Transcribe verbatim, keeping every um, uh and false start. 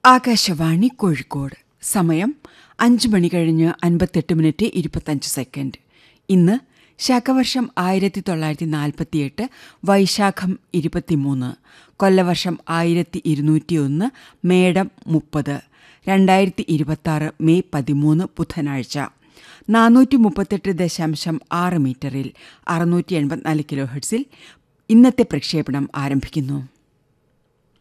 ആകാശവാണി കോഴിക്കോട്. സമയം അഞ്ച് മണി കഴിഞ്ഞ് അൻപത്തെട്ട് മിനിറ്റ് ഇരുപത്തഞ്ച് സെക്കൻഡ്. ഇന്ന് ശകവർഷം ആയിരത്തി തൊള്ളായിരത്തി നാൽപ്പത്തിയെട്ട് വൈശാഖം ഇരുപത്തിമൂന്ന്, കൊല്ലവർഷം ആയിരത്തി ഇരുന്നൂറ്റി ഒന്ന് മേടം മുപ്പത്, രണ്ടായിരത്തി ഇരുപത്തി മെയ് പതിമൂന്ന് ബുധനാഴ്ച. നാനൂറ്റി മുപ്പത്തെട്ട് ദശാംശം ആറ് മീറ്ററിൽ അറുന്നൂറ്റി എൺപത്തിനാല് കിലോ ഹെർട്സിൽ ഇന്നത്തെ പ്രക്ഷേപണം ആരംഭിക്കുന്നു.